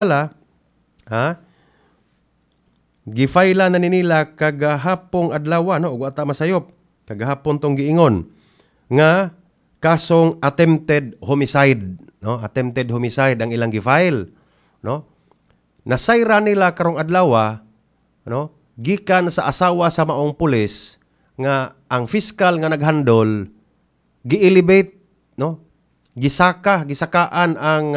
Ala, ha? Gifaila na nila kagahapong adlaw no ug ata masayop kagahapon tong giingon nga kasong attempted homicide no, attempted homicide ang ilang gifile no. Nasayra nila karong adlaw no, gikan sa asawa sa maong pulis nga ang fiscal nga naghandol gi-elevate no, gisakaan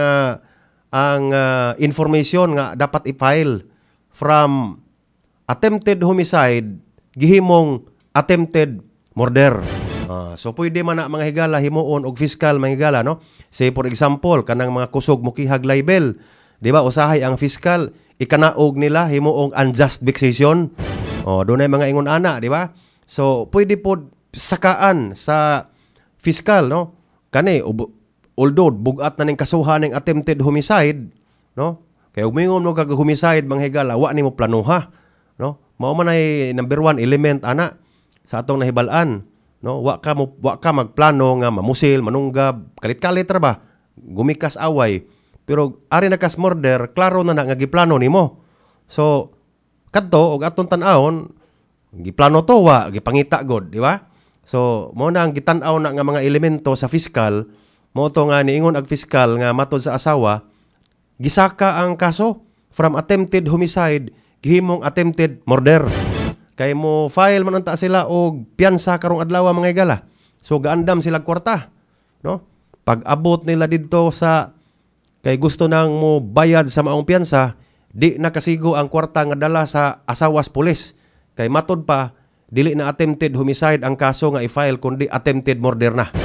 ang information nga dapat i-file from attempted homicide gihimong attempted murder. So pwede man na mga higala himuon og fiscal mga higala no. Say for example kanang mga kusog mukihag libel, di ba? Usahay ang fiscal ikanaog nila himuong unjust vexation. Dunay mga ingon ana, di ba? So pwede pod sakaan sa fiscal no. Kani although bugat na ning kasuhan ng attempted homicide no. Kay ug mingon mo kag homicide mga higala wa nimo planuha no. Mao man ay number 1 element ana sa atong nahibal-an no. Wa ka magplano nga mamusil, manunggab, kalit-kalit ra ba, gumikas away. Pero ari na kas murder, klaro na nga giplano nimo. So kadto og atong tan-awon giplano to wa gipangita god, di ba? So mo na ang gitan-aw na nga mga elemento sa fiscal, mo to nga niingon ag fiscal nga matod sa asawa gisaka ang kaso from attempted homicide gihimong attempted murder. Kay mo file man anta sila og piyansa karong adlaw mga higala. So gaandam sila kwarta, no? Pag abot nila didto sa kay gusto nang mo bayad sa maong piyansa, di nakasigo ang kwarta nga dala sa asawas pulis. Kay matod pa dili na attempted homicide ang kaso nga i-file kundi attempted murder na.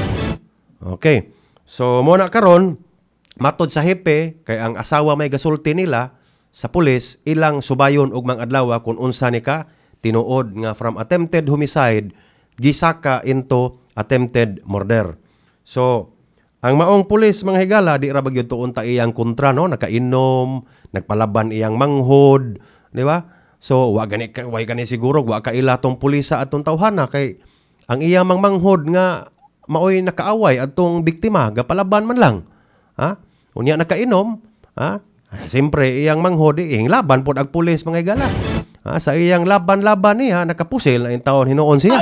Okay. So mo na karon matod sa hepe kay ang asawa may gasulti nila sa pulis ilang subayon og mga adlaw kung unsa ni ka tinuod nga from attempted homicide gisaka into attempted murder. So ang maong pulis mga higala di ra bagyod tuon ta iyang kontra no, nakainom, nagpalaban iyang manghod, di ba? So wa gani siguro wa ka ila tong pulis sa atong tawhana kay ang iyang manghod nga maoy nakaaway atong biktima gapalaban man lang. Ha? Unya nakainom, ha? Siyempre, iyang manghod, iyang laban po ag pulis mga higala. Sa iyang laban-laban niya, nakapusil na yung taon hinuon siya.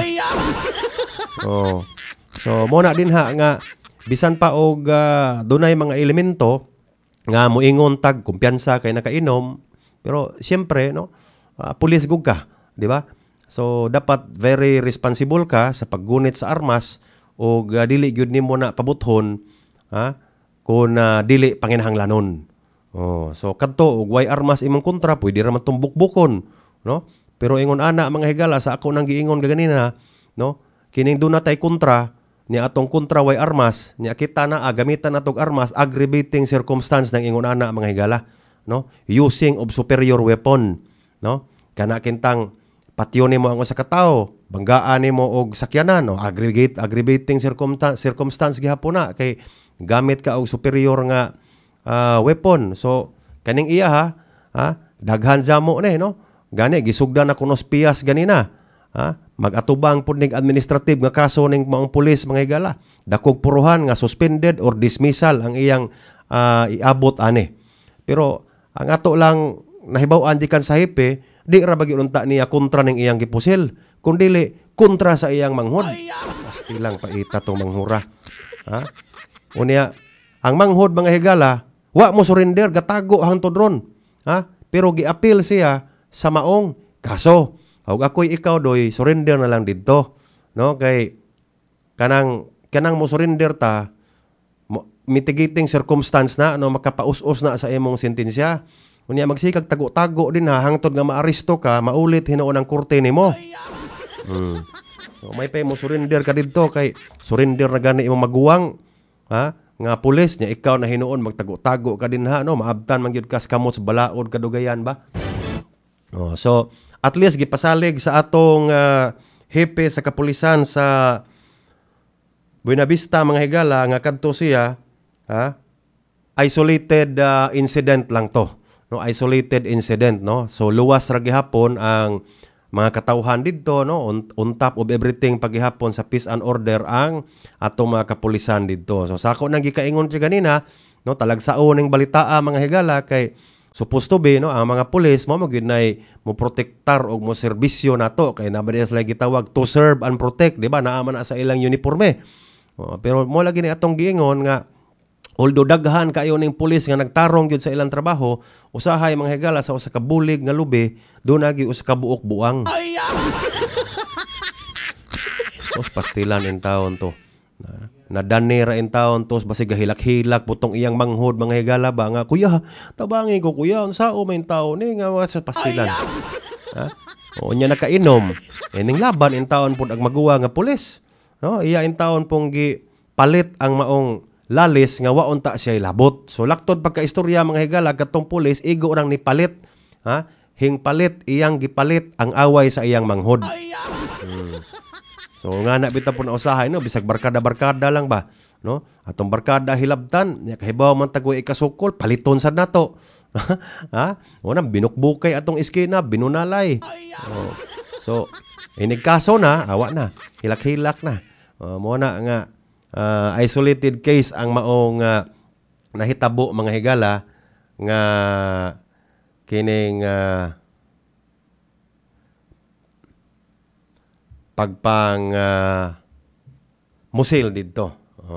So, muna din nga, bisan pa og dunay mga elemento nga moingon tag kumpiyansa kay nakainom, pero siyempre, no, pulis gug ka, di ba? So, dapat very responsible ka sa paggunit sa armas o dili gyud nimo na pabuthon, kung dili panginahanglanon. So kadto og way armas imong kontra pwede ra man tumbuk-bukon no, pero ingon ana mga higala sa ako nang giingon ganina no, kining do natay kontra niya atong kontra way armas niya kita na gamitan natog armas aggravating circumstance nang ingon ana mga higala no, using of superior weapon no, kana kintang patyon nimo ang usa ka tawo, banggaan nimo og sakyanan no, aggravating circumstance gihapon na kay gamit ka og superior nga weapon. So kaning iya daghan jamo ni no. Gani gisugdan na kuno piyas ganina. Magatubang pud ning administrative nga kaso ning maong pulis mga higala. Dakog puruhan nga suspended or dismissal ang iyang iabot ani. Pero ang ato lang nahibaw-an dikan sa hepe, di ra bagi unta niya kontra ning iyang gipusil, kundili kontra sa iyang manghod. Basti lang paita tong manghura. Unya ang manghod mga higala wa mo surrender gatago hangtod ron. Pero gi-appeal siya sa maong kaso. Ug ako'y ikaw doy surrender na lang didto. No, kay kanang mo surrender ta mitigating circumstance na no, makapaus-us na sa imong sentensya. Unya magsikag tago-tago din hangtod nga maaresto ka, maulit hinuon ang korte nimo. So, may pay mo surrender ka didto kay surrender na gani imong maguwang nga pulis niya ikaw na hinuon magtago-tago ka din no, maabtan man gyud kas kamot sa balaod kadugayan ba. So at least gipasalig sa atong hepe sa kapulisan sa Buenavista mga higala nga kadto siya isolated incident lang to no, isolated incident no. So luwas ra gihapon ang mga katawhan didto no, on top of everything paghihapon sa peace and order ang atong mga kapulisan didto. So sako nang gikaingon siya ganina no, talagsaon ning balitaa mga higala kay supposed to be, no, ang mga pulis mo gyud mo protektar og mo serbisyo nato kay na ba sila gitawag to serve and protect, di ba? Naa man na sa ilang uniforme. Pero mo lagi ni atong giingon nga although daghan kayo ning pulis nga nagtarong gyud sa ilang trabaho, usahay mga higala sa usa ka bulig nga lubi, do na gyud usa ka buok buang. Tos pastilan in taon to. Nadanira in taon tos basig hilak-hilak putong iyang manghod mga higala ba nga kuya tabangi ko kuya unsa o may taon ni nga sa pastilan. Ha? O nya nakainom. Ning laban in taon pud ag maguwa nga pulis. No, iya in taon pong gi palit ang maong lalis nga waon ta siya labot. So laktod pagkaistorya mga higala katong pulis igo rang ni palit. Ha? Hing palit iyang gipalit ang away sa iyang manghod. So nga na bitaw po na usahay no bisag barkada-barkada lang ba no atong barkada hilabtan nya kahibaw man tagoy ikasukol paliton sad nato ha una binukbukay atong iskina binunalay so inig kaso na awa na hilak-hilak na mo na nga isolated case ang maong nahitabo mga higala nga kining pagpang musil dito.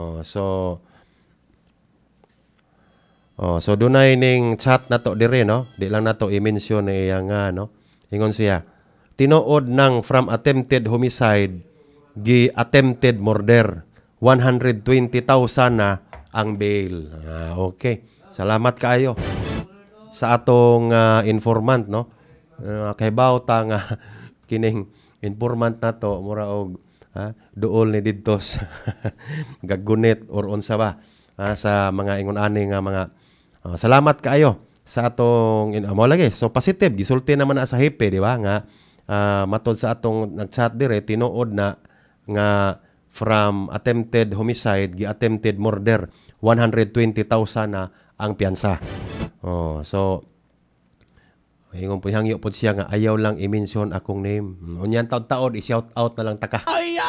So dunay ning chat nato dire no. Di lang nato i-mention niya nga no. Ingon siya. Tinuod ng from attempted homicide gi attempted murder. 120,000 na ang bail. Okay. Salamat kaayo sa atong informant no. Kahibaw ta nga kining informant nato mura og duol ni didtos gagunit or unsa ba sa mga ingon ani nga mga salamat kaayo sa atong mo lagi so positive gisulti naman na sa hepe di ba nga matod sa atong nagchat dire tinuod na nga from attempted homicide gi attempted murder 120,000 na ang piyansa. So ingon po hangyo po siya nga ayaw lang i-mention akong name. Unyan taon-taon i-shout out na lang taka.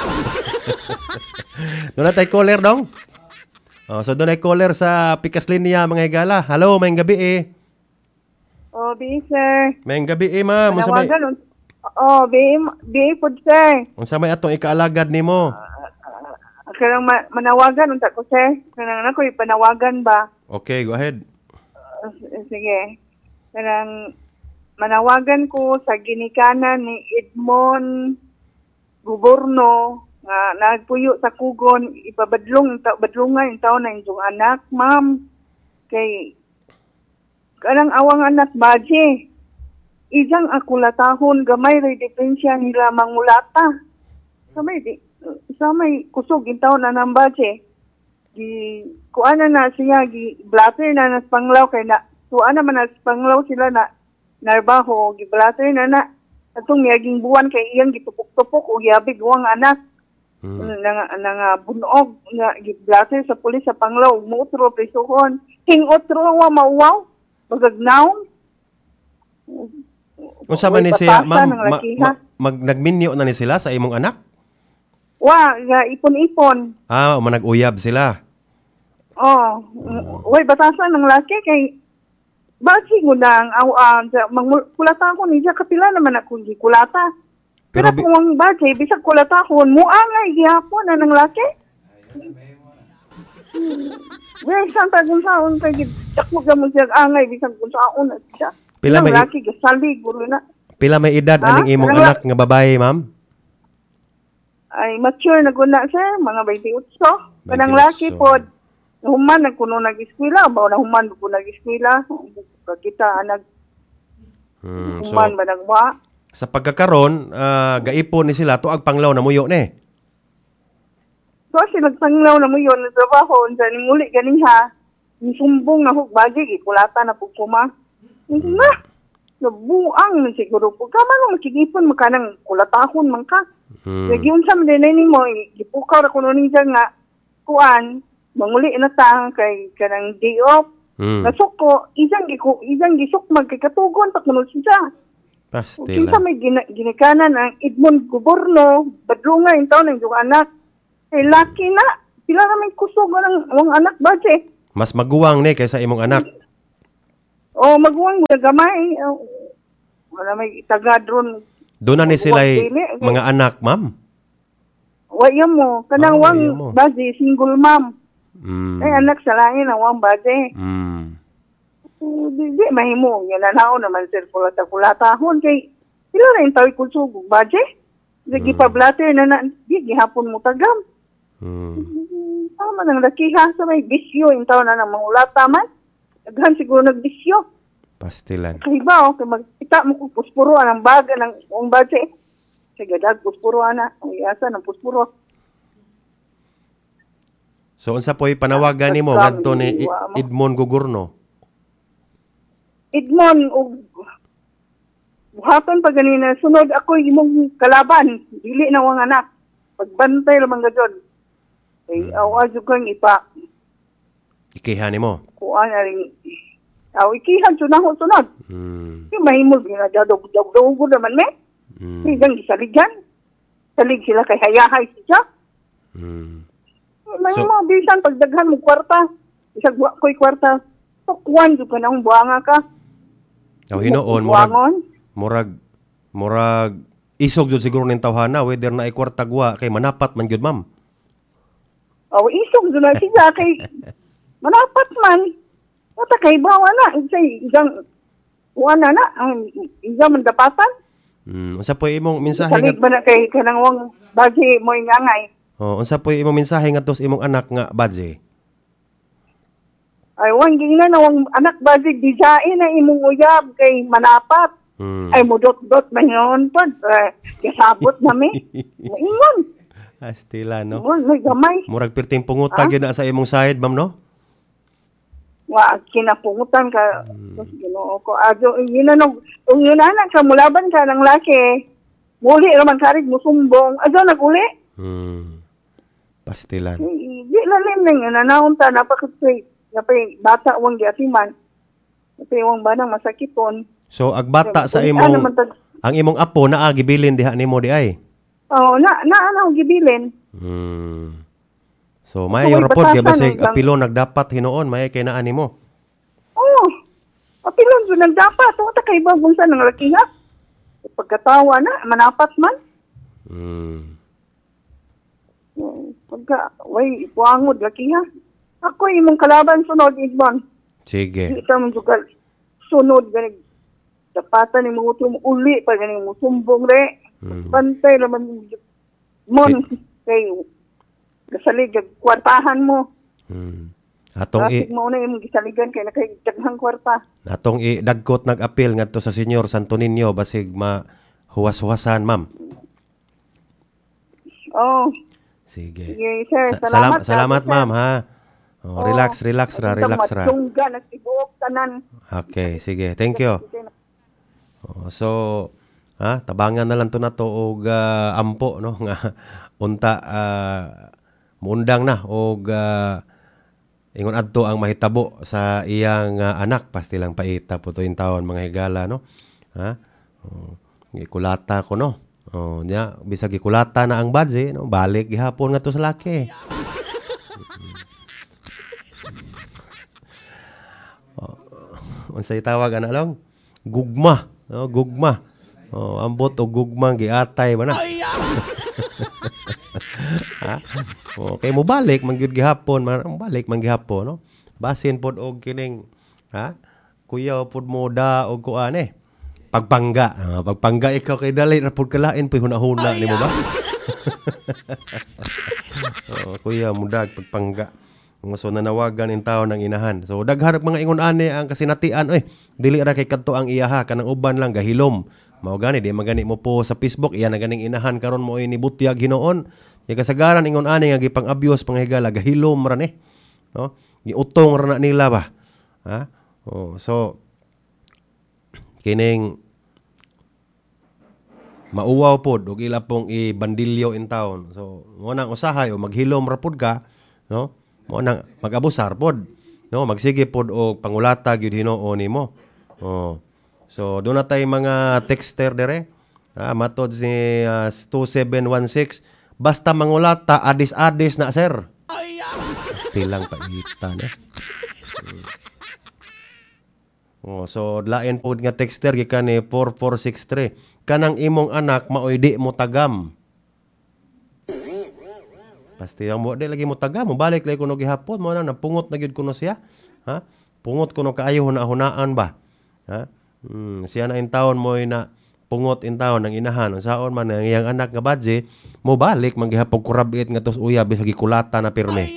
Doon na tayo caller dong. So doon ay caller sa Pikas Linya mga higala. Hello, mayong gabi eh. Bi sir. Mayong gabi eh ma'am. Bi po sir. Unsa may atong ikaalagad nimo? Kanang manawagan unta ko sir. Kanang ako ipanawagan ba? Okay, go ahead. Sige. Kanang manawagan ko sa ginikanan ni Edmond Goborno nga nagpuyo sa kugon ipabadlungan yung taon na yung anak ma'am kay kanang awang anak baje ijang akulatahon gamay ray depensya nila mangulata samay kusog yung taon na ng baje gi kuana na siya gi blatter na nas panglaw kay na kuana man nas panglaw sila na narbaho giblater na atong miyaging buwan kay iyang gitupok-tupok o giyabig uwang anak nga bunog nga giblater sa pulis sa panglaw muotro prisuhon hing otro wa mauwaw bagagnaon unsa man ni siya nagminyo na ni sila sa imong anak nga ipon-ipon manag-uyab sila way batasan ng laki kay bakit mo lang, kulata ko niya, kapila naman ako di kulata. Pero kung ang bagay, bisag kulata ko, muangay, gihapon na ng laki. Bisag kung saan, takmog na mo siya, angay, bisag kung saan na siya. Pila may laki, gasalig, guro na. Pila may edad aning imong anak nga babae, ma'am? Ay, mature na guna, sir, mga 28. Kanang laki po, nahuman na kuno nag-eskwela, ba nahuman ko nag-eskwela, kita anak human ba nagwa. Sa pagkakaron, gaipon ni sila, tuag panglaw na muyo ni. So, sila panglaw na muyo, na trabaho, sa muli ganing ha, sumbong na hugbagi, kulata na po kuma. Nabuang na siguro po. Kama nang makikipon, makanang kulatahon man ka. Nagyun sa madinayin mo, ipukaw na kuno niya nga, kuan, manguli na ta kay kanang day off. Nasuko, isang gisok magkikatugon ta kuno siya. Pastila. Kinsa may ginikanan ang Edmond Goborno, badlunga yung taon ng yung anak. Eh laki na, pila na may kusog ng anak ba, che? Mas maguwang ni kaysa imong anak. O magwang gamay. Wala may tagad ron. Doon na ni sila Dili. mga anak, ma'am. Waya mo. Kanang waya wang mo. bazi, single mom. Mm. Ay, anak sa lain ang wang bazi. Mm. Di mahimo. Yan na naman sir kulata-kulatahon. Kay, sila na yung tawid kulsugog bazi. Sige pa-blatter na di gihapon mo tagam. Tama nang lakiha sa may bisyo. Yung taon na ng mga ulata man. Daghan siguro nagbisyo. Pastilan. Kay ba, kay magkita mo kung puspuruan ang baga ng bazi. Sige, dag puspuruan na. Ang iasa ng puspuro. So, unsa po'y panawagan ni mo ngadto ni Edmond Gugurno? Edmond, buhaton pa ganina, sunod ako imong kalaban. Dili na wang anak. Pagbantay lamang gadyon. Kay awadyo kang ipa. Ikihan ni mo? Kuha na rin. Ikihan, sunod. Yung mahimog, ginadadog-dog naman, me. Hanggang isaligan. Salig sila kay hayahay siya. Mahimog, bisan pagdaghan mo kwarta. Isag ko'y kwarta. Tukwan, doon ka nang buwanga ka. Hinoon, murag, isog jud siguro ng tawhana, whether na ikwartagwa, kay manapat man jud, ma'am. Isog jud na siya, kay manapat man. Wata kay bawa na. Isang, wala na. Isang mandapatan. Unsa po imong mensahe salig ba na kay kanang wang baji mo ingangay? Unsa po imong mensahe ngadto sa imong anak nga baji? Ay wang gingna na wang anak baji dijain na imong uyab kay manapat. Ay mudot-dot man yon pod. Kasabot na mi. Ingon. Astila no. May gamay. Murag perting pungutag yun na sa imong side, ma'am, no? Wa kinapungutan ka Ginoo ko adyo yun na yun anak sa mulaban ka ng laki muli raman karig mo sumbong adyo naguli pastilan di lalim nang nanaunta napakasay napay bata wang giatiman napay wang banang masakiton so agbata sa imong ang imong apo naa gibilin diha nimo di ay na gibilin so may report kay basig apilo nagdapat hinoon may kay naa nimo. Apilon so nagdapat ta kay bagong sa nang lakiha. Pagkatawa na manapat man. Pagka way ipuangod lakiha. Ako imong kalaban sunod Edmond. Sige. Di ta man jugal sunod gani dapatan ni mo uli pa gani mo sumbong re. Pantay naman mon kay gasalig kwartahan mo. Atong mo na imong gisaligan kay nakaidaghang kwarta. Atong dagkot nag-apil ngadto sa Senyor Santo Niño basig mahuwas-huwasan, ma'am. Sige. Sige, sir. Salamat, ma'am, ha. Relax ra. Tungga na tibuok tanan. Okay, sige. Thank you. So, tabangan na lang to na to og ampo no nga unta muundang na og ingon adto ang mahitabo sa iyang anak pastilang paita po to in taon mga higala no gikulata ko no nya bisag gikulata na ang badge no balik gihapon ngadto sa laki unsay tawag ana long gugma gugma ambot og gugmang giatay ba na okay mo balik mangyud gihapon no basin pod og kining kuya pod mo da og kuan pagpangga ikaw kay dali ra pod kalain pay hunahuna nimo ba kuya mo dag pagpangga so nanawagan in taon ng inahan so daghan mga ingon ani ang kasinatian dili ra kay kadto ang iyaha kanang uban lang gahilom mao gani di magani mo po sa Facebook iya na ganing inahan karon mo ini butyag hinoon kay kasagaran ingon ani nga gipang abuse panghigala gahilom ra ni no giutong ra na nila ba so kining mauwaw pod og ila pong ibandilyo in town so mo nang usahay o maghilom ra pod ka no mo nang magabusar pod no magsige pod og pangulata gyud Hinoo nimo so doon na tayo mga texter dire matod ni 2716 basta mangulata adis-adis na sir tilang paita na So lain po nga texter gikan ni 4463. Kanang imong anak maoy di mo tagam. Pasti ang mo di lagi mo tagam, mo balik lagi kuno gihapon mo na napungot na gyud kuno siya. Ha? Pungot kuno kaayo hunahunaan ba? Ha? Siya na in taon mo na pungot in taon ng inahan unsaon man ang iyang anak nga badje mo balik manggihapon kurabit nga tos uyab bisag gikulata na pirme.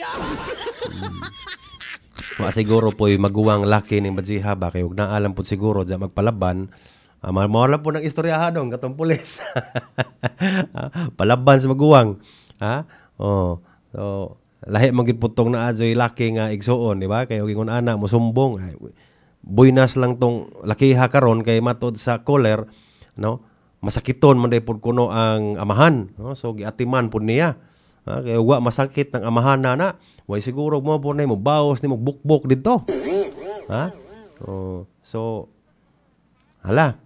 Wa siguro po'y maguwang laki ning badjiha ba kay ug naalam pud siguro sa magpalaban. Mawala po ng istorya dong katong pulis. Palaban sa maguwang. Ha? So lahi man gid putong na adyoy laki nga igsuon, di ba? Kay ug ingon ana mo sumbong. Buinas lang tong lakiha karon kay matod sa caller, no? Masakiton man day pud kuno ang amahan, no? So giatiman pud niya. Kaya wa masakit ng amahan na. Way siguro mo po na mo bawas ni mo bukbok dito. Ha? So, hala.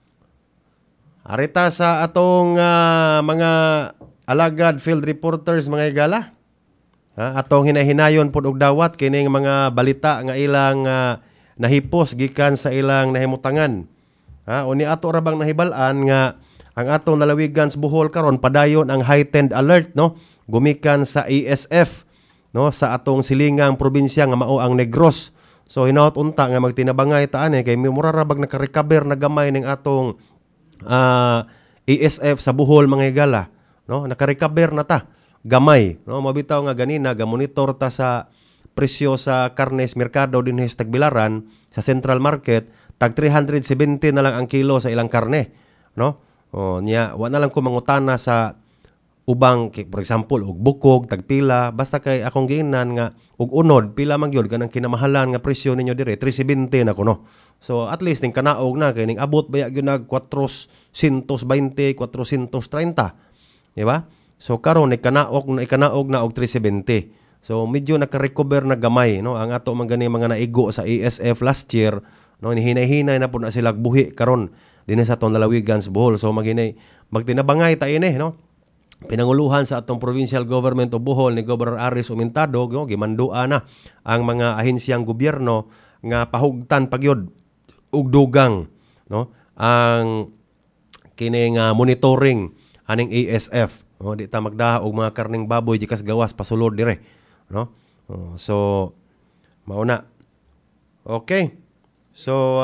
Arita sa atong mga alagad field reporters mga igala. Atong hinahinayon pod og dawat kining mga balita nga ilang nahipos gikan sa ilang nahimutangan. Uni ato ra bang nahibalan nga ang atong lalawigan sa Bohol karon padayon ang heightened alert, no? Gumikan sa ESF, no, sa atong silingang probinsya nga mao ang Negros. So hinaut unta nga magtinabangay ta ani kay mura ra bag naka-recover na gamay ning atong ESF sa Bohol mga igala, no? Naka-recover na ta gamay, no? Mabitaw nga ganina ga-monitor ta sa presyo sa karnes merkado dinhi sa Tagbilaran sa Central Market, tag 370 na lang ang kilo sa ilang karne, no? Nya wa na lang ko mangutana sa ubang, for example, og bukog, tagpila, basta kay akong giingnan nga og unod pila man gyud kanang kinamahalan nga presyo ninyo dire 370 na kuno. So at least ning kanaog na kay ning abot baya gyud nag 420, 430, di ba? So karon ni kanaog na og 370. So medyo naka-recover na gamay, no, ang ato man gani mga naigo sa ESF last year, no, hinay-hinay na pud na sila buhi karon dinhi sa atong lalawigan sa Bohol. So magtinabangay ta ini, no? Pinanguluhan sa atong provincial government o Bohol ni Governor Aris Umintado, no, gimandua na ang mga ahensyang gobyerno nga pahugtan pagyod og dugang, no, ang kining monitoring aning ASF, no, di ta magdaha og mga karning baboy gikas gawas pasulod dire, no. So mao na. Okay. So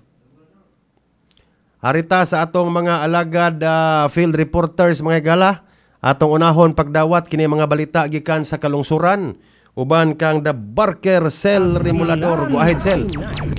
harita sa atong mga alagad field reporters mga igala, atong unahon pagdawat kini mga balita gikan sa kalungsuran uban kang The Barker Cell Remulador. Go ahead, Cell.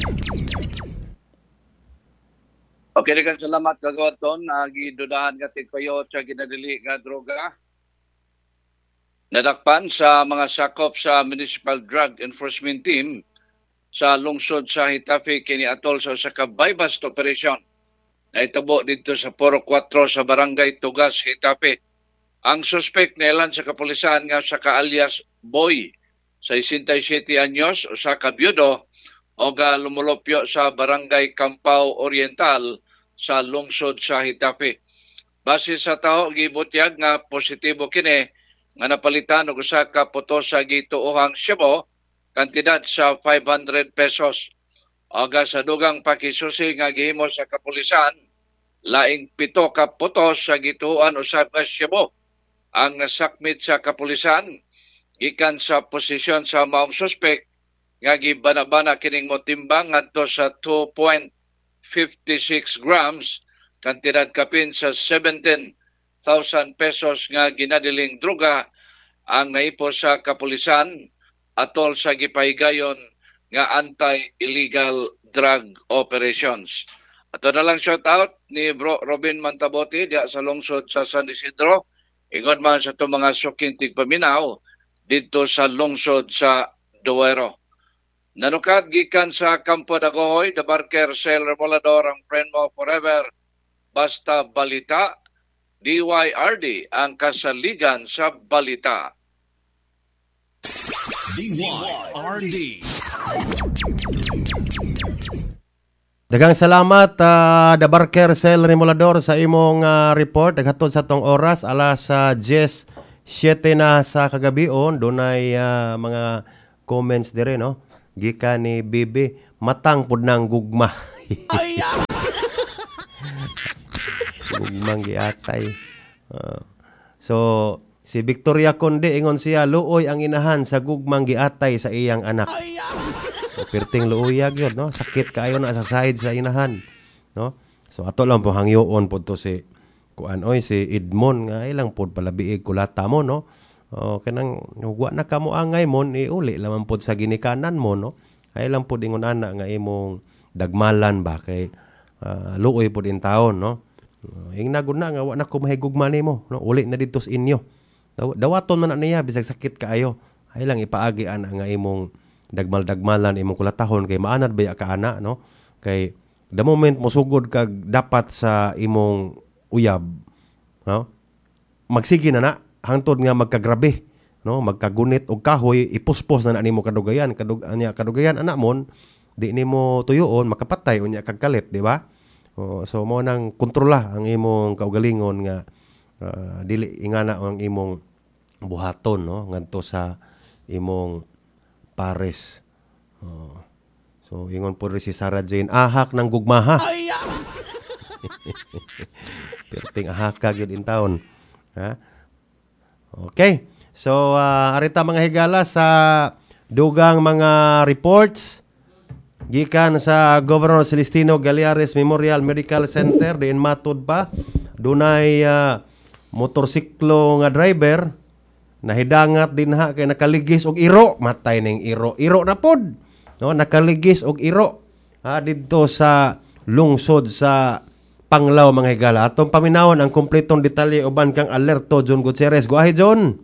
Okay, daghang salamat kagawaton. Gidudahan nga tigpayo sa ginadili nga droga. Nadakpan sa mga sakop sa Municipal Drug Enforcement Team sa lungsod sa Hitafe kini atol sa ka bypass operation. Naitabo dito sa Poro 4 sa Barangay Tugas, Hitafe. Ang suspect nilan sa kapulisan nga sa alias Boy, 67 anyos, sa kabyudo o lumulopyo sa Barangay Campao Oriental sa lungsod sa Hitafe. Base sa tao, gibutyag nga positibo kini nga napalitan og usa ka puto sa gituohang Cebu, kantidad sa 500 pesos. Aga sa dugang pakisusi nga gihimo sa kapulisan, laing 7 ka puto sa gituohan usab ka Cebu ang nasakmit sa kapulisan gikan sa posisyon sa maong suspect nga gibana-bana kining motimbang ngadto sa 2.56 grams, kantidad kapin sa 17,000 pesos nga ginadiling droga ang naipo sa kapulisan atol sa gipahigayon nga anti-illegal drug operations. Ato na lang shout out ni Bro Robin Mantabote diya sa lungsod sa San Isidro. Ingon man sa itong mga suking tigpaminaw dito sa lungsod sa Duero. Nanukad gikan sa Campo Dagohoy, The Barker Cell Remulador, ang friend mo forever. Basta balita, DYRD ang kasaligan sa balita. DYRD. Daghang salamat The Barker Cell Remulador sa imong report naghatod sa tong oras alas 10:07 na sa kagabion. Dunay mga comments dire, no, gikan ni Bibi. matang pud nang gugma. Gugmang giatay. So si Victoria Conde ingon siya luoy ang inahan sa gugmang giatay sa iyang anak. So, perting luuyag yun, no? Sakit kaayo na sa side sa inahan, no? So ato lang po hangyoon po to si si Edmond nga ilang pod pala biig kulata mo, no? Kanang wa na kamo angay mon iuli lamang pod sa ginikanan mo, no? Ay lang pod ingon ana nga imong dagmalan ba kay luoy pod in taon, no? Ingnagon na nga wa na ko mahigugma nimo, no? Uli na dito sa inyo. Dawaton man na niya bisag sakit kaayo. Ay lang ipaagi ana nga imong dagmal-dagmalan imong kulatahon kay maanad ba ka ana, no? Kay the moment mo sugod kag dapat sa imong uyab, no? Magsige na hangtod nga magkagrabe, no? Magkagunit og kahoy, ipuspos na nimo kadugayan, kadugayan ana mon di nimo tuyoon makapatay unya kag kalit, di ba? So mo nang kontrola ang imong kaugalingon nga dili ingana ang imong buhaton, no? Ngadto sa imong pares. So ingon po rin si Sarah Jane, ahak ng gugmaha. Perting ahaka yun in town. Ha? Okay. So arita mga higala sa dugang mga reports gikan sa Governor Celestino Galeares Memorial Medical Center diin matud pa dunay motorsiklo nga driver nahidangat din kay nakaligis og iro, matay ning iro na pod, no? Nakaligis og iro didto sa lungsod sa Panglao mga higala. Atong paminawon ang kompletong detalye uban kang alerto John Gutierrez. Go ahead, John.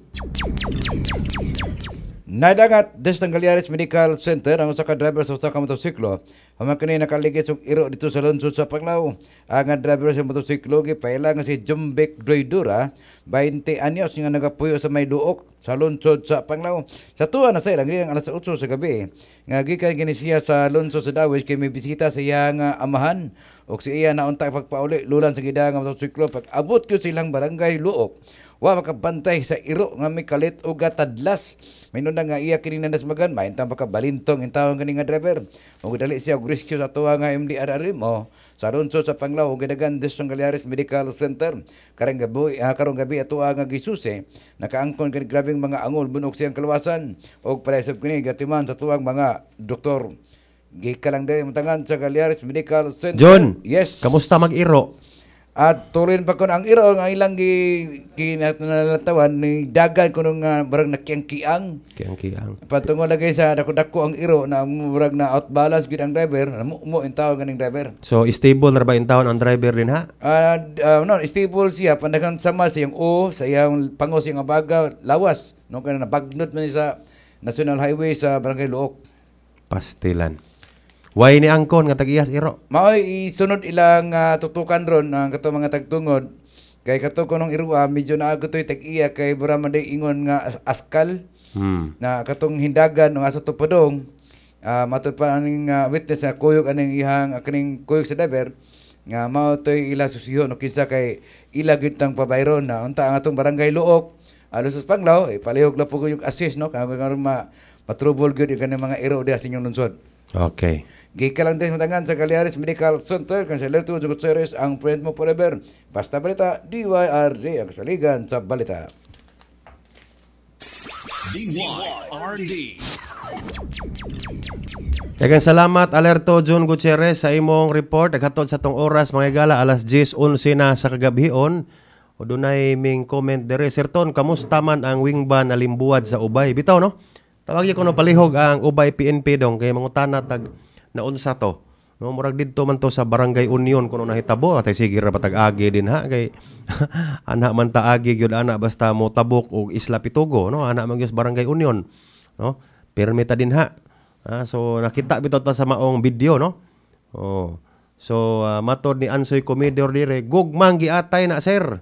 Nadagat des ng Galeares Medical Center ang usa ka driver sa usa ka motorsiklo. Human kini nakaligis og iro dito sa lungsod sa Panglao. Ang driver sa motorsiklo gipaila nga si Jumbek Droidura, 20 anyos nga nagapuyo sa may duok sa lungsod sa Panglao. Sa tuwa na sa ilang alas 8 sa gabi nga gikan kini siya sa lungsod sa Dawis kay may bisita sa iyang amahan og si iya naunta pagpauli lulan sa gidang nga motorsiklo pag abot ko silang barangay Luok. Wa makabantay sa iro nga may kalit o gatadlas. May nuna nga iya kini nandasmagan, maintang pagkabalintong in tawang kani nga driver. Ug dali siya og rescue sa tuwa nga MDRR mo sa lungsod sa Panglao ug gidagan des ng Galeares Medical Center. Karong gabi ato nga gisusi nakaangkon kani grabeng mga angol bunog siyang kalawasan ug palaisab kini gatiman sa tuwang mga doktor. Gikalang dai matangan sa Galeares Medical Center. John, yes. Kamusta mag-iro? At tuloy pa ko ang iro nga ilang kinatanatawan ni dagan ko nung barang nakiang-kiang. Kiang-kiang. Patungo lagay sa dako-dako ang iro na murag na outbalance gid ang driver, mo in tawag ganing driver. So stable na ba in town ang driver din ha? No, stable siya pandakan sama sa iyang sa iyang pangos iyang baga lawas no kana nabagnot man sa National Highway sa Barangay Luok. Pastilan. Way ni angkon nga tag-iyas iro. Maoy isunod ilang tutukan ron ang kato mga tagtungod. Kay kato kunong irua medyo naago toy tag-iya kay bura man day ingon nga askal. Na katong hindagan ng asa tupadong matud pa aning witness na kuyog aning ihang kaning kuyog sa driver nga mao toy ila susiho no kisa kay ila gyud tang pabayron na unta ang atong barangay Luok alos sa Panglao palihog la po yung assist no kay matrubol gyud yung mga iro diha sa inyong lungsod. Okay. Gikalang din matangan sa Galeares Medical Center kan sa Lerto Gutierrez ang friend mo forever. Basta balita, DYRD ang kasaligan sa balita. DYRD. Daghang salamat Alerto John Gutierrez sa imong report. Naghatod sa tong oras mga higala alas 10:11 na sa kagabihon. O dunay ming comment dire. Sir Ton, kamusta man ang wingban na limbuwad sa Ubay? Bitaw no? Tawagin ko no palihog ang Ubay PNP dong kay mangutana tag naunsa to. No, murag didto man to sa Barangay Union kuno nahitabo atay sige ra patag agi din ha kay ana man ta agi gyud ana basta mo tabok og Isla Pitugo no ana man gyud Barangay Union no permita din ha. So nakita bitaw ta sa maong video no. So matod ni Ansoy Comedor dire gugmang giatay na sir.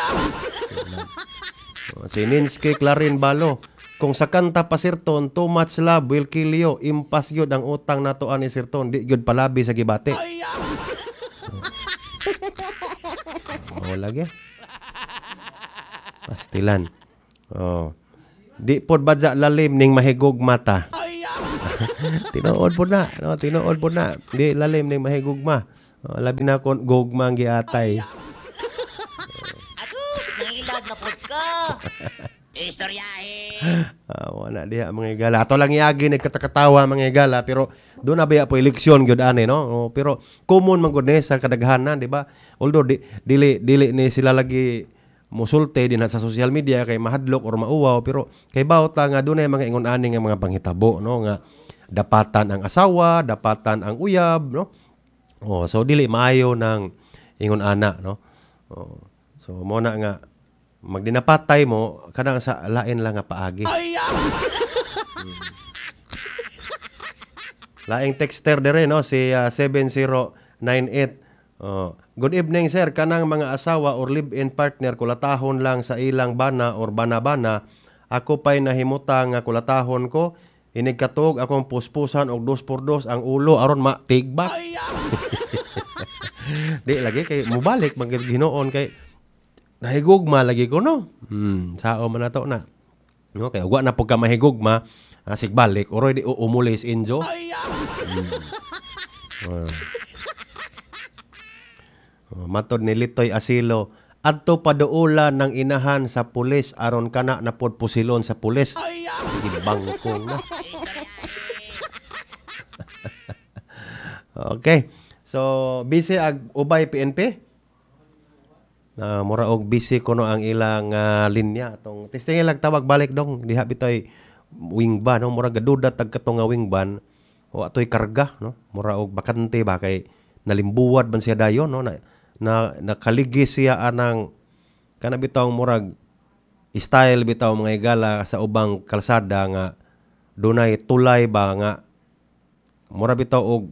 Si Ninsky Clarin Balo kung sa kanta pa Sirton, too much love will kill you. Impas yun ang utang na to ani Sirton. Di yun palabi sa gibate. Lagi. Pastilan. Di pod badya lalim ning mahigog mata. Tinuod po na, no? Tinuod po na. Di lalim ning mahigugma. Labi na kon gugma ang giatay. Nangilad na po ka. Istoryahe. Wala diha mga igala. Ato lang iagi nagkatakatawa mga igala pero doon na baya po eleksyon gyud ani no. Pero common man gud ni sa kadaghanan, di ba? Although dili ni sila lagi musulte din sa social media kay mahadlok or mauwaw pero kay bawat nga dunay mga ingon ani nga mga panghitabo no nga dapatan ang asawa, dapatan ang uyab no. So dili maayo ng ingon ana no. So mo na nga magdinapatay mo kanang sa lain lang nga paagi. Laing texter dire no si 7098. Good evening sir, kanang mga asawa or live-in partner kulatahon lang sa ilang bana or bana-bana. Ako pa'y nahimutang nga kulatahon ko. Inig katog akong puspusan og 2x2 ang ulo aron matigbak. Di lagi kay mubalik magid Ginoon kay nahigugma lagi ko no. Sao man nato na. No kay wa na pud ka mahigugma, sigbalik oroy di umulis injo. Matod ni Litoy Asilo, adto paduula ng inahan sa pulis aron kana na pod pusilon sa pulis. Gibangkong na. Okay. So busy ag ubay PNP? Mura og busy kuno ang ilang linya atong testingin lang tawag balik dong diha bitoy wing ban no mura gaduda tag kato nga wing ban o atoy karga no mura og bakante ba kay nalimbuwad man siya dayon no na nakaligis siya anang kana bitaw murag style bitaw mga igala sa ubang kalsada nga dunay tulay ba nga mura bitaw og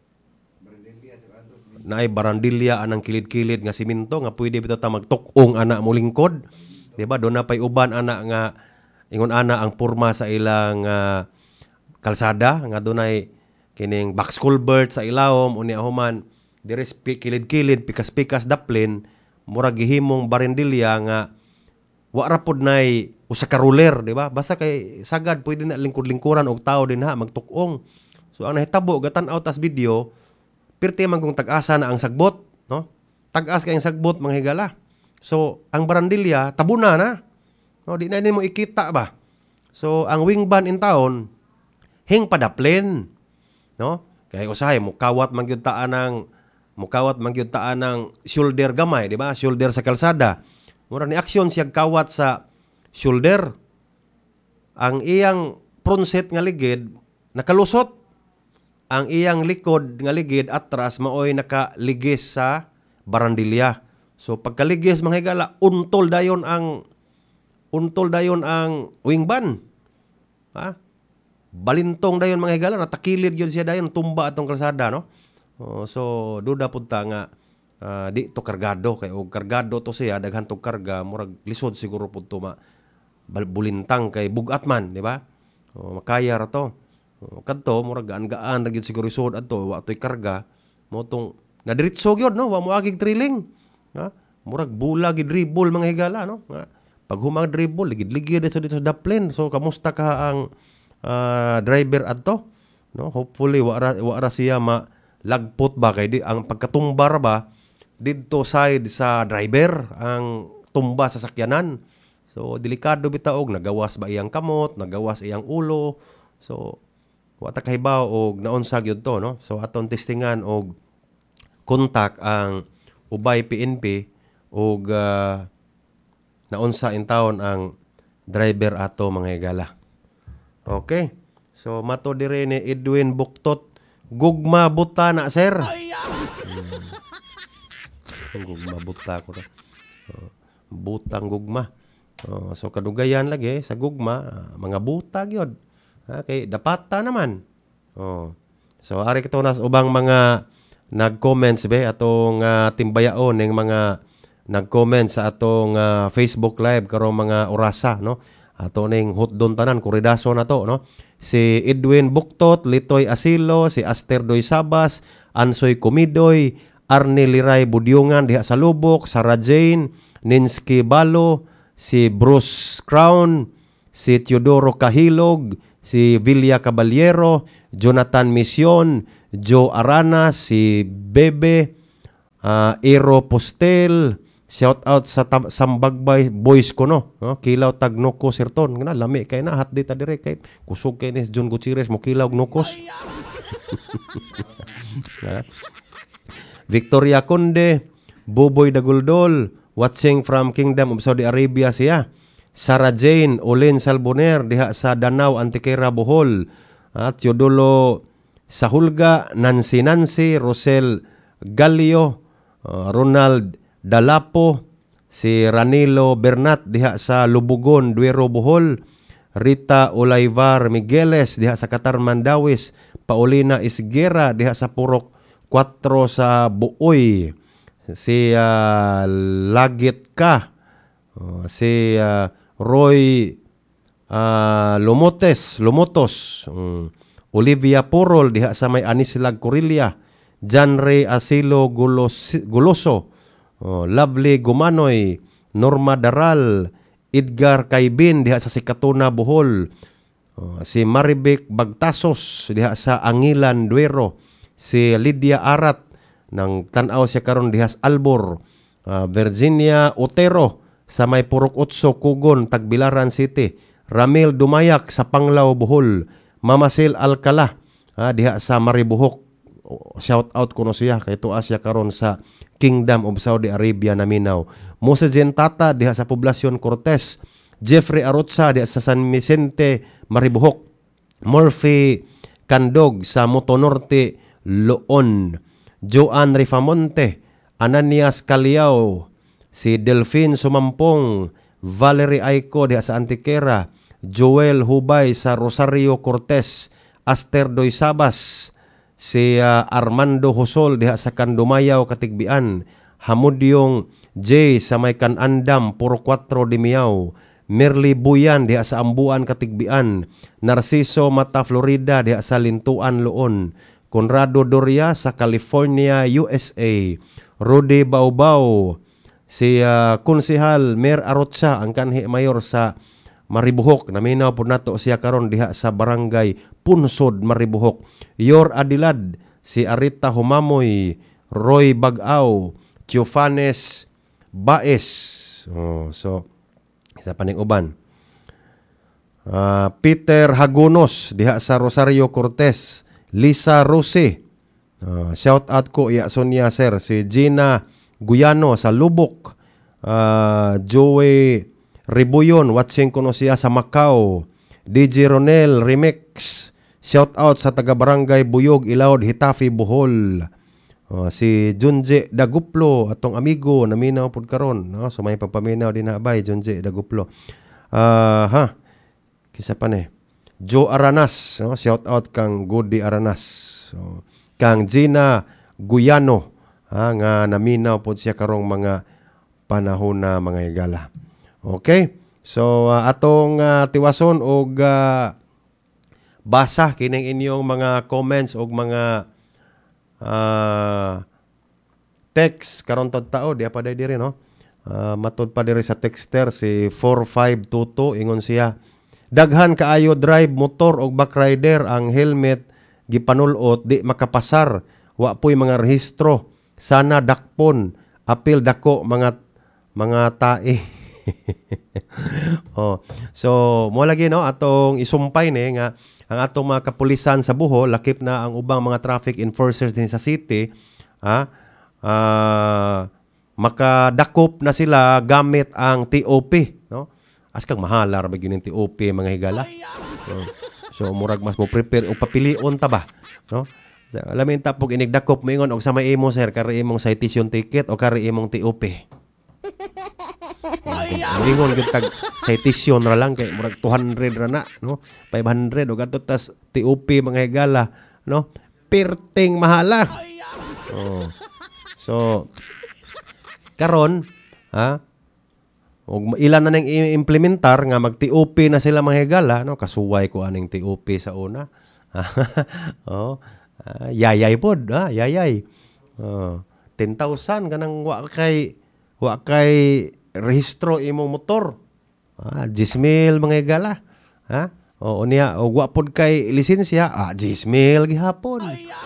naay barandilya anang kilid-kilid nga simento nga pwede bitaw ta magtukong ana mo lingkod, di ba? Do na pay uban ana nga ingon ana ang porma sa ilang kalsada nga dunay kining box culvert sa ilawom unya human dire kilid-kilid pikas-pikas daplin murag gihimong barandilya nga wa ra pud nay usa ka ruler, di ba? Basta kay sagad pwede na lingkod-lingkuran og tao din ha magtukong. So ang nahitabo gatan-aw tas video pirte man kung tag-asa na ang sagbot, no? Tag-as kay ang sagbot mga higala. So, ang barandilya tabuna na. No, di na mo ikita ba? So, ang wing ban in town hing padaplin, no? Kay usahay mukawat man gyud taan ng shoulder gamay, di ba? Shoulder sa kalsada. Mura ni aksyon siya kawat sa shoulder. Ang iyang pronset nga ligid nakalusot. Ang iyang likod nga ligid atras maoy nakaligis sa barandilya. So pagkaligis mga higala untol dayon ang wing ban. Ha? Balintong dayon mga higala natakilid gyud siya dayon tumba atong kalsada no. So duda pud ta nga di to kargado kay og kargado to siya daghan tong karga murag lisod siguro pud to bulintang kay bugat man, di ba? Makaya ra to. Kadto murag gaan ra gyud siguro isod adto wa toy karga mo tong nadiretso gyud no wa mo agig drilling ha murag bula gid dribble mga higala no pag humang dribble ligid-ligid dito sa daplin so kamusta ka ang driver adto no hopefully wa ra siya malagpot ba kay di ang pagkatumbar ba didto side sa driver ang tumba sa sakyanan so delikado bitaog nagawas ba iyang kamot nagawas iyang ulo so wa ta kahibaw og naunsa gyud to no so aton testingan og kontak ang ubay PNP og naunsa in town ang driver ato mga higala. Okay, so mato dire ni Edwin Buktot gugma buta na sir. Gugma buta ko butang gugma. So kadugayan lagi sa gugma mga buta gyud. Okay, dapata naman. So ari kito nas ubang mga nag-comments be atong timbayaon ning mga nag-comment sa atong Facebook live karong mga orasa no. Ato ning hotdon tanan kuridaso na to no. Si Edwin Buktot, Litoy Asilo, si Aster Doy Sabas, Ansoy Comidoy, Arnie Liray Budyongan diha sa Lubok, Sarah Jane, Ninsky Balo, si Bruce Crown, si Teodoro Kahilog, si Villa Caballero, Jonathan Mission, Joe Arana, si Bebe, Ero Postel, shout out sa Sambagbay boys ko no. Kilaw tag noko sirton nga lami kay na hat dita dire kay kusog kay ni John Gutierrez mo kilaw og nokos. Victoria Conde, Buboy Daguldol, watching from Kingdom of Saudi Arabia siya. Sarah Jane, Olin Salboner, diha sa Danau, Antiquera, Bohol. At Teodolo Sahulga, Nancy, Rosel Gallio, Ronald Dalapo, si Ranilo Bernat, diha sa Lubugon, Duero, Bohol. Rita Olayvar Migueles, diha sa Qatar, Mandawis. Paulina Isguera, diha sa Purok 4 sa Buoy. Si Lagit ka. Si Roy Lumotos. Olivia Purol, diha sa may Anislag, Corillia. John Ray Asilo Guloso. Lovely Gumanoy. Norma Daral. Edgar Kaibin, diha sa Sikatuna, Bohol. Si Maribek Bagtasos, diha sa Angilan, Duero. Si Lydia Arat, ng tanaw siya karon diha sa Albor. Virginia Otero, sa may Purok 8, Kugon, Tagbilaran City. Ramil Dumayak, sa Panglao, Bohol. Mamasil Alcala, diha sa Maribuhok. Shout out ko no siya, kay tuwa siya karon sa Kingdom of Saudi Arabia na Minaw. Mose Gentata, diha sa Poblacion Cortes. Jeffrey Arotza, diha sa San Vicente, Maribuhok. Murphy Candog, sa Motonorte, Loon. Joanne Rifamonte, Ananias Caliao, si Delphine Sumampong, Valerie Aiko diha sa Antiquera, Joel Hubay sa Rosario Cortes, Aster Doy Sabas, si Armando Hosol diha sa Kandumayaw, Katigbian, Hamudyong J sa may Kanandam, Puro 4 Dimiao, Merly Buyan diha sa Ambuan, Katigbian, Narciso Mata Florida diha sa Lintuan, Loon, Conrado Doria sa California, USA. Rudy Baubao, si Konsehal Mer Arotsa, ang kanhi mayor sa Maribuhok. Naminaw po nato siya karon diha sa Barangay Punsod, Maribuhok. Yor Adilad, si Arita Humamoy, Roy Bagaw, Tiofanes Baes. So, isa pa ning uban. Peter Hagunos, diha sa Rosario Cortes. Lisa Rose, shout out ko iya Sonia sir. Si Gina Guyano sa Lubok. Joey Ribuyon, watching ko no siya sa Macau. DJ Ronel Remix, shout out sa taga Barangay Buyog, Ilaod, Hitafi, Bohol. Si Junje Daguplo, atong amigo naminaw pud karon, no? So may pagpaminaw din na bay Junje Daguplo. Kisa pa ni Joe Aranas, no? Shout out kang Goody Aranas. So, kang Gina Guyano, nga naminaw po siya karong mga panahon na mga higala. Okay? So, atong tiwason og basa kining inyong mga comments og mga text karon tod tao, di pa diri no? Matod pa diri sa texter si 4522 ingon siya, daghan kaayo drive motor og backrider ang helmet gipanulot di makapasar, wa poy mga rehistro, sana dakpon, apil dako mga tae. So mo lagi no atong isumpay ni nga ang atong mga kapulisan sa Bohol, lakip na ang ubang mga traffic enforcers din sa city, makadakop na sila gamit ang TOP, no? Askang mahalar ba ginin TOP mga higala. So murag mas mo prepare o papilion ta ba, no? Alamin ta pug inigdakop mo ingon og sa may imo sir, kari imong citation ticket o kari imong TOP. Ingon gyud tag citation ra lang kay murag 200 ra na, no? 500 og adto tas TOP mga higala, no? Perting mahala. So karon og ilan na nang implementar nga mag-TOP na sila mga higala, no? Kasuway ko aning TOP sa una. Yayay pod, yayay. 10,000 kanang wa kay rehistro imong motor. 10,000 mga higala. O niya, o wa pod kay lisensya, Gmail gihapon.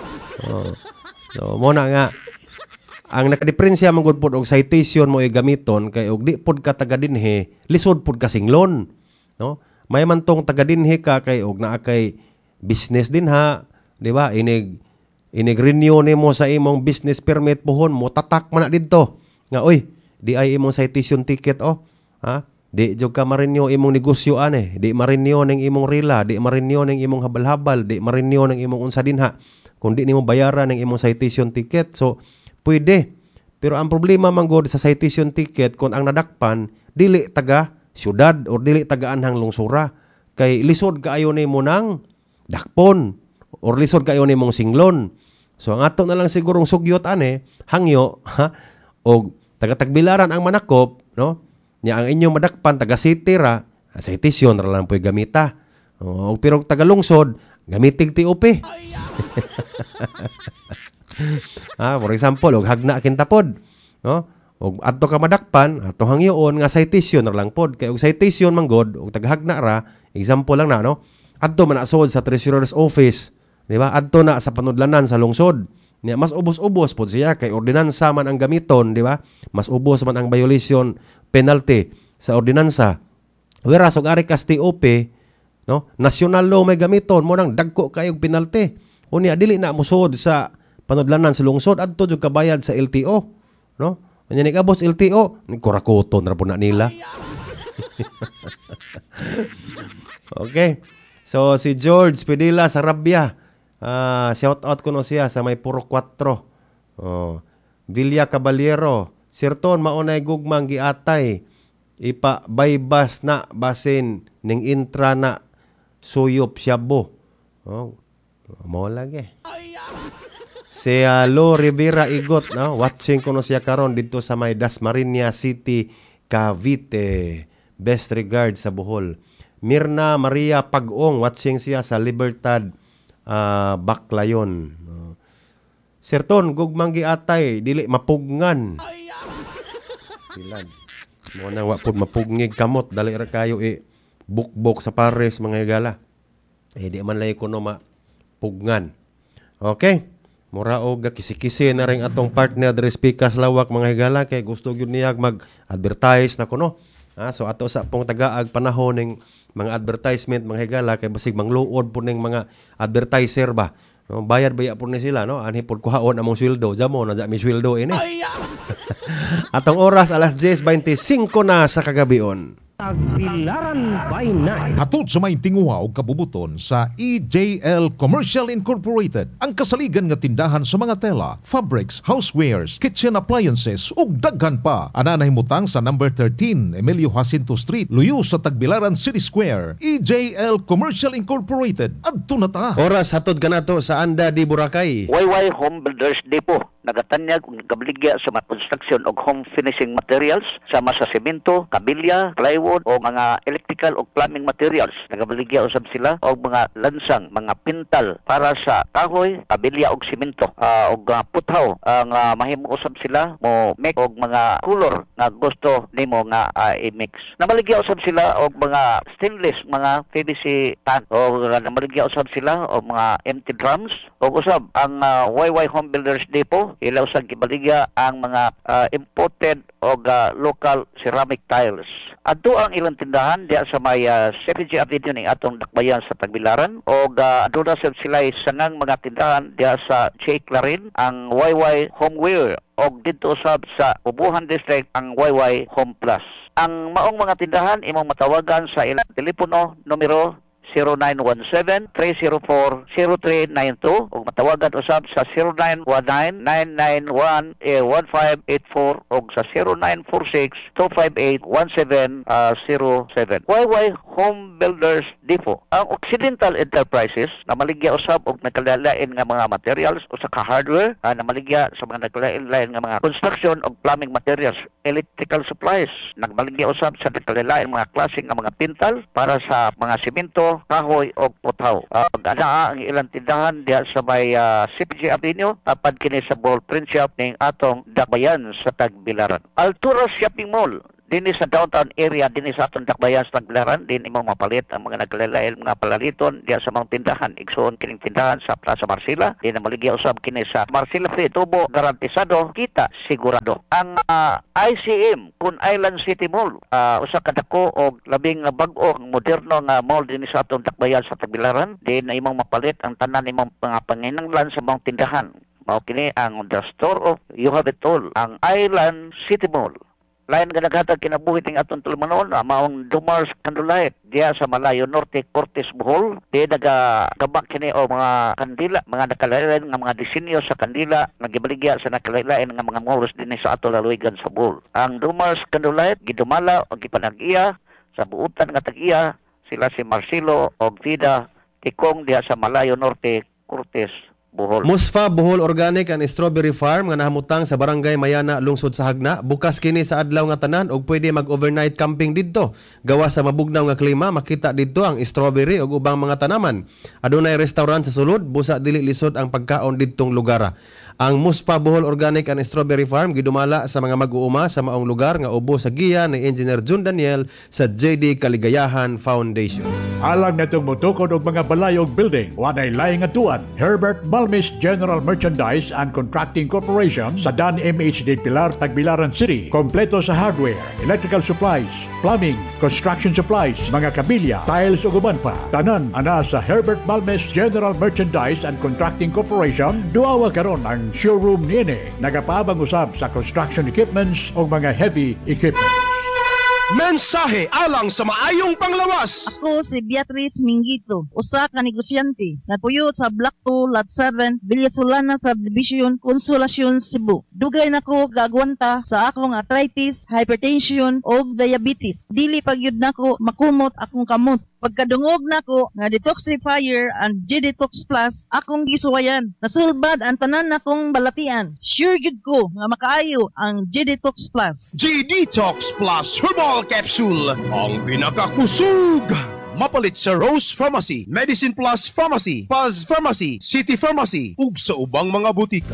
So mo na nga ang nakadiferensya man gud pod og citation mo gamiton kay og di pod ka taga dinhi, lisod pod ka singlon, no? May man tong taga dinhi ka kay og naa kay business din ha, di ba? Inig-renew nimo sa imong business permit pohon mo tatak man na didto. Nga oy, di ay imong citation ticket ha? Di jud ka ma-renew imong negosyo di ma-renew ning imong rila, di ma-renew ning imong habal-habal, di ma-renew ning imong unsa dinha. Kung di nimo bayaran ning imong citation ticket, so pwede. Pero ang problema man gud sa citation ticket kung ang nadakpan dili taga syudad o dili taga anhang lungsura kay lisod kaayo nimo nang dakpon or lisod kaayo nimong singlon. So ang ato na lang sigurong sugyot hangyo og taga Tagbilaran ang manakop, no? Nya ang inyong madakpan taga city ra, citation ra lang po'y gamita. Pero taga lungsod, gamitig TOP. For example, og hagna kintapod, no? Og adto ka madakpan, ato hangyoon nga citation ra lang pod. Kay og citation man god og taga hagna ra, example lang na, no? Adto man asod sa treasurer's office, di ba? Adto na sa panudlanan sa lungsod. Niya mas ubos-ubos pod siya kay ordinansa man ang gamiton, di ba? Mas ubos man ang violation penalty sa ordinansa. Whereas og ari kas TOP, no? National law may gamiton mo nang dagko kayog penalty. Unya dili na musod sa panudlanan sa lungsod adto jud kabayad sa LTO, no? Anya ni kabos LTO, kurakoton ra po na nila. Okay. So si George Pedila sa Rabia. Shout out ko no siya sa may Puro 4. Villa Caballero, Sirton maunay gugmang giatay. Ipa baybas na basin ning intra na suyop syabo. Mo lagi. Si Lo Rivera Igot, no? Watching ko no siya karon dito sa may Dasmariñas City, Cavite. Best regards sa Bohol. Mirna Maria Pagong, watching siya sa Libertad, Baclayon. Sirton, gugmang giatay, dili mapugngan. Silan. Mo nang wapod mapugngig kamot, dali ra kayo bukbok sa pares mga higala. Di man lay kuno mapugnan. Okay? Mura og kisi-kisi na ring atong partner diri Pikas Lawak mga higala kay gusto gyud niya mag-advertise na kuno. So ato sa pong tagaag panahon ning mga advertisement mga higala kay basig mangluod po ning mga advertiser ba. No, bayad baya po ni sila, no? Anhi pod kuhaon among sweldo. Jamo na mi sweldo ini. Atong oras alas 10:25 na sa kagabion. Tagbilaran by Night. Hatod sa may tinguha o kabubuton sa EJL Commercial Incorporated, ang kasaligan nga tindahan sa mga tela, fabrics, housewares, kitchen appliances ug daghan pa. Ana nahimutang sa number 13 Emilio Jacinto Street, luyo sa Tagbilaran City Square. EJL Commercial Incorporated. Adto na ta. Oras hatod kanato sa Anda di Boracay. YY Home Builders Depot nagatanyag ug nagabligya sa mga construction og home finishing materials sama sa semento, kabilya, plywood o mga electrical o plumbing materials. Nagabaligya usab sila og mga lansang, mga pintal para sa kahoy, kabilya og semento og puthaw ang mahimo usab sila mo make og mga color nga gusto nimo nga i-mix. Namaligya usab sila og mga stainless, mga PVC tank o namaligya usab sila og mga empty drums og usab ang YY Home Builders Depot ilaw sa gibaligya ang mga imported o local ceramic tiles. Adto ang ilang tindahan diya sa may CPG Avenue ning atong dakbayan sa Tagbilaran o adto na sila sangang mga tindahan diya sa J. Clarin ang YY Homeware o dito sa Ubuhan District ang YY Home Plus. Ang maong mga tindahan imong matawagan sa ilang telepono numero 0917-304-0392 o matawagan usab sa 0919-991-1584 o sa 0946-258-1707. YY Home Builders Depot. Ang Occidental Enterprises na maligya usab og nagkalain nga mga materials o sa hardware na maligya sa mga nagkalain nga mga construction o plumbing materials, electrical supplies. Nagmaligya usab sa nagkalain mga klase nga mga pintal para sa mga simento, kahoy o puthaw. Ana ang ilang tindahan diya sa may CPG Avenue apad kini sa Ball Print Shop ning atong dakbayan sa Tagbilaran. Altura Shopping Mall Dinhi sa downtown area, dinhi sa atong dakbayan sa Tagbilaran, din imong mapalit ang mga naglalayl mga palaliton diya sa mga tindahan. Igsoon kining tindahan sa Plaza Marcila, din na maligya usab kini sa Marcila Free Tubo, garantisado, kita sigurado. Ang ICM kun Island City Mall, usa ka dako og labing bag-o ang moderno nga mall dinhi sa atong dakbayan sa Tagbilaran, din na imong mapalit ang tanan imong mga panginahanglan sa mga tindahan. Mao kini ang the store of you have it all, ang Island City Mall. Lain nga naghatag kinabuhi ting atong tulumanon, maong Dumars Candlelight diya sa Malayo Norte, Cortes, Bohol. Di nagagabak kini o mga kandila, mga nakalain nga mga disenyo sa kandila, nagibaligya sa nakalain nga mga malls din sa ato laluigan sa Bohol. Ang Dumars Candlelight gidumala o gipanag-iya sa buutan nga tag-iya sila si Marcelo o Vida Tikong diya sa Malayo Norte, Cortes, Bohol. Musfa Bohol Organic and Strawberry Farm nga nahamutang sa Barangay Mayana, lungsod sa Hagna. Bukas kini sa adlaw nga tanan og pwede mag-overnight camping didto. Gawa sa mabugnaw nga klima, makita didto ang strawberry ug ubang mga tanaman. Adunay restaurant sa sulod, busa dili lisod ang pagkaon didtong lugar. Ang Muspa Bohol Organic and Strawberry Farm gidumala sa mga mag-uuma sa maong lugar nga ubo sa giya ni Engineer Jun Daniel sa JD Kaligayahan Foundation. Alang natong motukod og mga balay og building, wanay laing atuan. Herbert Balmis General Merchandise and Contracting Corporation sa Dan MHD Pilar, Tagbilaran City. Kompleto sa hardware, electrical supplies, plumbing, construction supplies, mga kabilya, tiles ug uban pa. Tanan ana sa Herbert Balmis General Merchandise and Contracting Corporation. Duawa karon ang showroom niini. Nagapaabang usab sa construction equipments o mga heavy equipment. Mensahe alang sa maayong panglawas. Ako si Beatrice Mingito, usa ka negosyante. Napuyo sa Block 2, Lot 7, Villasolana Subdivision, Consolacion, Cebu. Dugay nako gagwanta sa akong arthritis, hypertension o diabetes. Dili pagyud nako makumot akong kamot. Pagkadungog nako nga detoxifier and G-Detox Plus akong gisuwayan. Nasulbad ang tanan nakong balatian. Sure gyud ko nga makaayo ang G-Detox Plus. G-Detox Plus Herbal Capsule, ang pinakakusog. Mapalit sa Rose Pharmacy, Medicine Plus Pharmacy, Paz Pharmacy, City Pharmacy, ug sa ubang mga butika.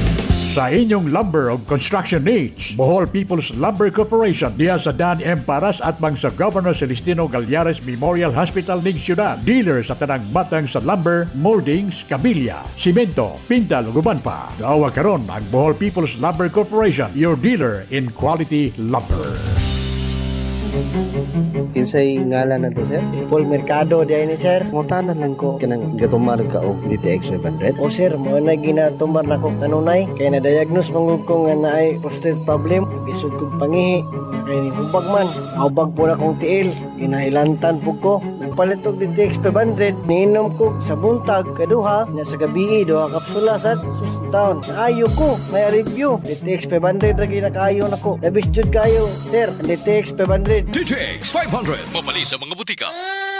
Sa inyong lumber o construction needs, Bohol People's Lumber Corporation diya sa Dan M. Paras at bang sa Governor Celestino Gallares Memorial Hospital ning Ciudad. Dealer sa tanang batang sa lumber, moldings, kabilya, simento, pintal ug uban pa. Daawa karon ang Bohol People's Lumber Corporation, your dealer in quality lumber. Kinsay ngalan na to, sir? Paul Mercado diay ni, sir. Ngutanan lang ko kanang gatumar ka og DTX 500. O sir, mo na ginatumar na ko kanunay kay na-diagnose mangud ko nga naay prostate problem, isod kog pangihi. Kay ni hubag man, hubag po na kong tiil, kinailantan po ko. Nagpalit og DTX 500, niinom ko sa buntag kaduha na sa gabi duha kapsula sad sustaon. Ayo ko, may review. DTX 500 lagi na kaayo nako. Labis jud kayo, sir. DTX 500. DTX 500, mabali sa mga butika.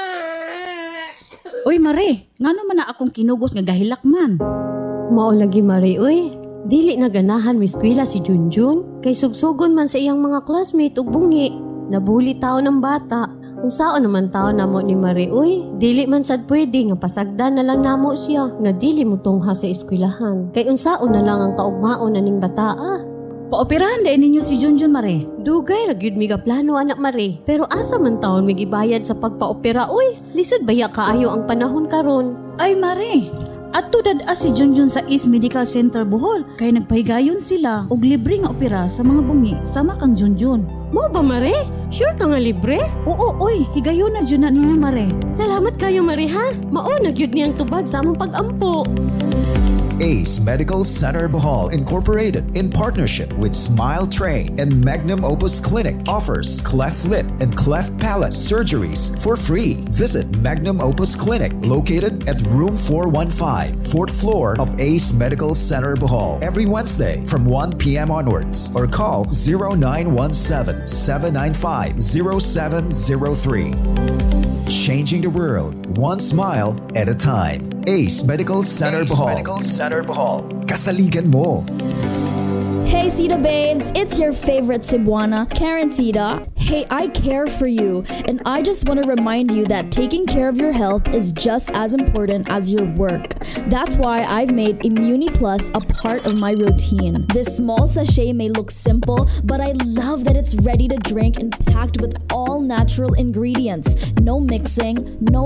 Uy, Mare, ngano man na akong kinugos nga gahilak man? Mao lagi, Mare, uy. Dili na ganahan mi eskwela si Junjun. Kay sugsugon man sa iyang mga classmate ug bungi. Nabuli tao ng bata. Kung saan naman tao namo ni Mare, uy. Dili man sad pwede nga pasagdan na lang namo siya nga dili mo tungha sa eskwelahan. Kay unsaon na lang ang kaugmaon na ning bataa. Paoperahan din ninyo si Junjun, Mare. Dugay ra gyud mi plano, anak Mare. Pero asa man taon mi gibayad sa pagpaopera, uy. Lisod baya kaayo ang panahon karon. Ay, Mare. Adto dad si Junjun sa East Medical Center Bohol kay nagpahigayon sila og libre nga opera sa mga bungi sama kang Junjun. Mo ba, Mare? Sure ka nga libre? Oo, oy, higayon na dyan na ninyo, Mare. Salamat kayo, Mare, ha? Mao na gyud niyang tubag sa among pag-ampo. Ace Medical Center Bohol Incorporated, in partnership with Smile Train and Magnum Opus Clinic, offers cleft lip and cleft palate surgeries for free. Visit Magnum Opus Clinic, located at room 415, 4th floor of Ace Medical Center Bohol, every Wednesday from 1 p.m. onwards, or call 0917-795-0703. Changing the world, one smile at a time. Ace Medical Center Bohol. Kasaligan mo. Hey Sita babes, it's your favorite Cebuana, Karen Sita. Hey, I care for you, and I just want to remind you that taking care of your health is just as important as your work. That's why I've made Immuni Plus a part of my routine. This small sachet may look simple, but I love that it's ready to drink and packed with all natural ingredients. No mixing, no